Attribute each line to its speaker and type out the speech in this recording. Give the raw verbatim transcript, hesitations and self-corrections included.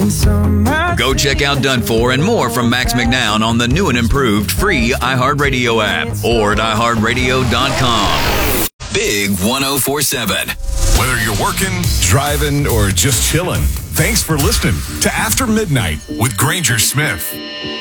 Speaker 1: Go check out Done For and more from Max McNown on the new and improved free iHeartRadio app or at i heart radio dot com. Big one oh four seven.
Speaker 2: Whether you're working, driving, or just chilling, thanks for listening to After Midnight with Granger Smith.